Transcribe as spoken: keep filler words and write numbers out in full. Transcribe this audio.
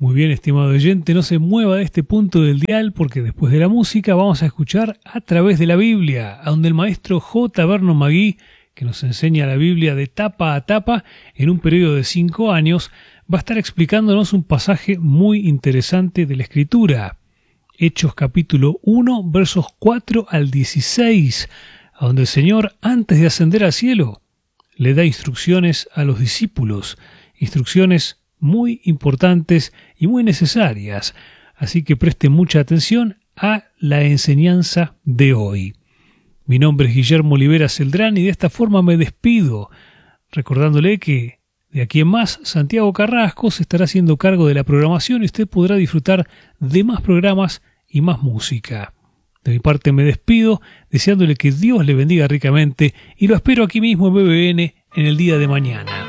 Muy bien, estimado oyente, no se mueva de este punto del dial porque después de la música vamos a escuchar A través de la Biblia, a donde el maestro J. Vernon McGee, que nos enseña la Biblia de tapa a tapa en un periodo de cinco años, va a estar explicándonos un pasaje muy interesante de la Escritura. Hechos capítulo uno, versos cuatro al dieciséis, a donde el Señor, antes de ascender al cielo, le da instrucciones a los discípulos, instrucciones muy importantes y muy necesarias, así que preste mucha atención a la enseñanza de hoy. Mi nombre es Guillermo Olivera Celdrán y de esta forma me despido, recordándole que de aquí en más Santiago Carrasco se estará haciendo cargo de la programación y usted podrá disfrutar de más programas y más música. De mi parte me despido, deseándole que Dios le bendiga ricamente y lo espero aquí mismo en B B N en el día de mañana.